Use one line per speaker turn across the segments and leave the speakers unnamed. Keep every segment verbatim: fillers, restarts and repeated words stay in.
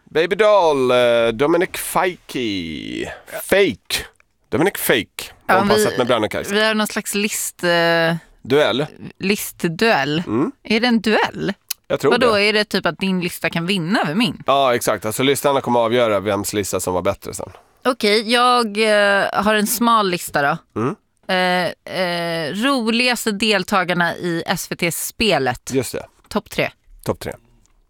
Baby Doll, uh, Dominic Fike. Fake. Dominic Fake.
Ja,
vi, med Branne Kajsa.
Vi har någon slags list... Uh,
duell.
Listduell. Mm. Är det en duell?
Jag tror
Vadå,
det.
är det typ att din lista kan vinna över min?
Ja, exakt. Alltså lyssnarna kommer avgöra vems lista som var bättre sen.
Okej, okay, jag uh, har en smal lista då.
Mm.
Uh, uh, roligaste deltagarna i S V T-spelet.
Just det.
Topp tre.
Topp tre.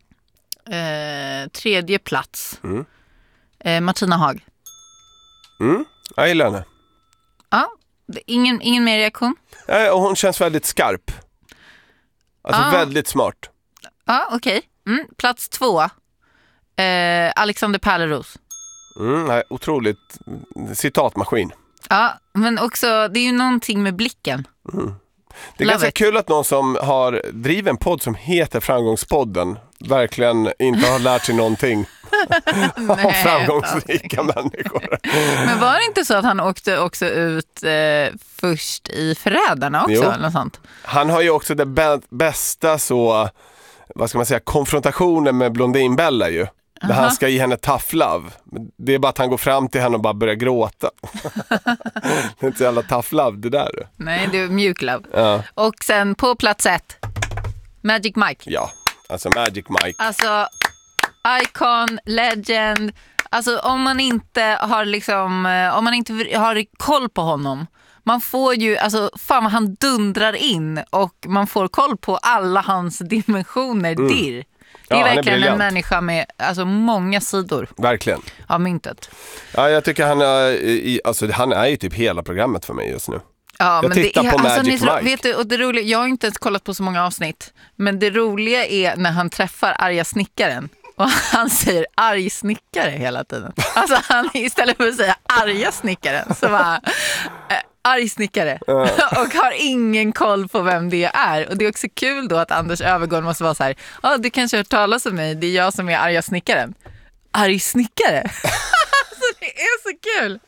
Uh, tredje plats.
Mm.
Uh, Martina Haag.
Mm, jag gillar henne.
Ja, ingen, ingen mer reaktion?
Ja, och hon känns väldigt skarp. Alltså
ah.
väldigt smart.
Ja, okej. Okay. Mm, plats två. Uh, Alexander Pärleros.
Mm, otroligt citatmaskin.
Ja, men också, det är ju någonting med blicken.
Mm. Det är
Love
ganska
it.
kul att någon som har driver en podd som heter Framgångspodden verkligen inte har lärt sig någonting av framgångsrika människor.
Men var det inte så att han åkte också ut eh, först i Förrädarna också?
Jo.
Eller sånt?
Han har ju också det b- bästa så, vad ska man säga, konfrontationen med Blondinbella ju. Där han ska ge henne tough love. Det är bara att han går fram till henne och bara börjar gråta. Det är inte så jävla tough love det där.
Nej, det är mjuk love.
Ja.
Och sen på plats ett, Magic Mike.
Ja, alltså Magic Mike.
Alltså, icon, legend. Alltså om man inte har liksom, om man inte har koll på honom. Man får ju, alltså fan vad han dundrar in och man får koll på alla hans dimensioner mm. dirr. Det är ja, verkligen är en människa med alltså, många sidor.
Verkligen.
Av myntet.
Ja, jag tycker han är, alltså, han är ju typ hela programmet för mig just nu.
Ja,
jag
men
tittar
det är,
på
alltså,
Magic
ni,
Mike.
Vet du, och det roliga, jag har inte ens kollat på så många avsnitt. Men det roliga är när han träffar arga snickaren. Och han säger arg snickare hela tiden. Alltså han istället för att säga arga snickaren så var äh, arg snickare. Uh. Och har ingen koll på vem det är. Och det är också kul då att Anders Övergård måste vara så här. Ja, ah, du kanske har hört talas om mig. Det är jag som är arga snickaren. Arg snickare? Alltså det är så kul.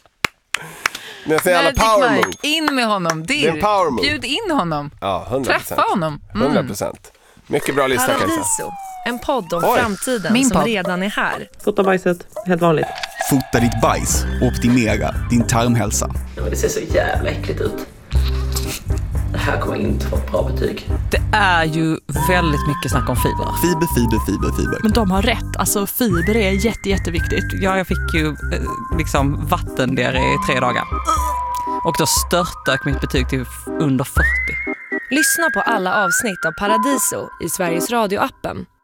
Det är så jävla power move.
In med honom. Det är,
det är en power move.
Bjud in honom.
Ja, hundra procent.
Träffa honom.
Mm. hundra procent. Mycket bra lista,
Paradiso. En podd om
Oj.
framtiden
Min
som
podd.
redan är här.
Fota bajset, helt vanligt.
Fota ditt bajs och optimera din tarmhälsa.
Det ser så jävla äckligt ut. Det här kommer inte vara ett bra betyg.
Det är ju väldigt mycket snack om fiber.
Fiber, fiber, fiber, fiber.
Men de har rätt. Alltså fiber är jätte, jätteviktigt. Ja, jag fick ju eh, liksom vatten där i tre dagar. Och då störtdök mitt betyg till under fyrtio.
Lyssna på alla avsnitt av Paradiso i Sveriges Radio-appen